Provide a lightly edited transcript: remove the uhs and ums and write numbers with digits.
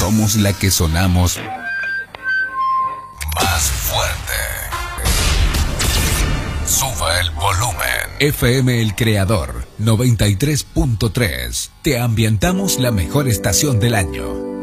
somos la que sonamos más fuerte. Suba el volumen. FM El Creador 93.3. Te ambientamos la mejor estación del año.